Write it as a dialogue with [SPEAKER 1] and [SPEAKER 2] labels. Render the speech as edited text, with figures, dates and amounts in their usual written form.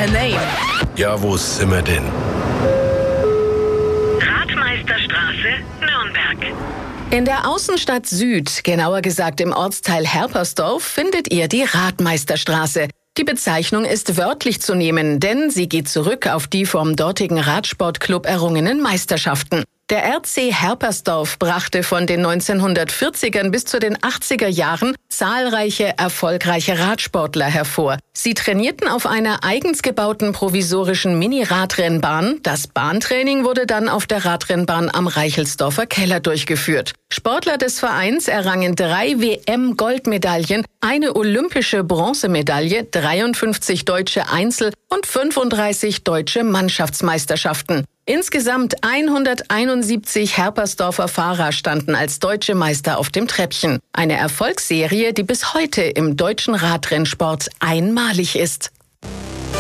[SPEAKER 1] a name.
[SPEAKER 2] Ja, wo sind wir denn?
[SPEAKER 3] Radmeisterstraße, Nürnberg.
[SPEAKER 1] In der Außenstadt Süd, genauer gesagt im Ortsteil Herpersdorf, findet ihr die Radmeisterstraße. Die Bezeichnung ist wörtlich zu nehmen, denn sie geht zurück auf die vom dortigen Radsportclub errungenen Meisterschaften. Der RC Herpersdorf brachte von den 1940ern bis zu den 80er Jahren zahlreiche erfolgreiche Radsportler hervor. Sie trainierten auf einer eigens gebauten provisorischen Mini-Radrennbahn. Das Bahntraining wurde dann auf der Radrennbahn am Reichelsdorfer Keller durchgeführt. Sportler des Vereins errangen 3 WM-Goldmedaillen, eine olympische Bronzemedaille, 53 deutsche Einzel- und 35 deutsche Mannschaftsmeisterschaften. Insgesamt 171 Herpersdorfer Fahrer standen als deutsche Meister auf dem Treppchen. Eine Erfolgsserie, die bis heute im deutschen Radrennsport einmalig ist.